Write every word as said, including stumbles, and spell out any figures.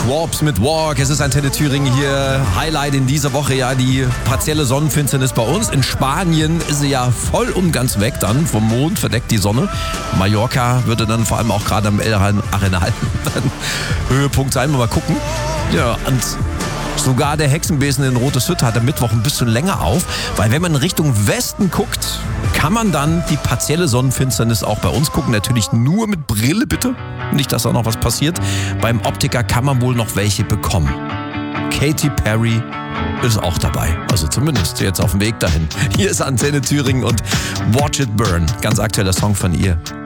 Quarps mit Walk. Es ist Antenne Thüringen hier. Highlight in dieser Woche ja die partielle Sonnenfinsternis bei uns. In Spanien ist sie ja voll und ganz weg dann. Vom Mond verdeckt die Sonne. Mallorca würde dann vor allem auch gerade am El Arenal Höhepunkt sein. Mal gucken. Ja, und sogar der Hexenbesen in Rotes Hütte hat am Mittwoch ein bisschen länger auf, weil wenn man in Richtung Westen guckt, kann man dann die partielle Sonnenfinsternis auch bei uns gucken. Natürlich nur mit Brille, bitte. Nicht, dass da noch was passiert. Beim Optiker kann man wohl noch welche bekommen. Katy Perry ist auch dabei. Also zumindest jetzt auf dem Weg dahin. Hier ist Antenne Thüringen und Watch It Burn. Ganz aktueller Song von ihr.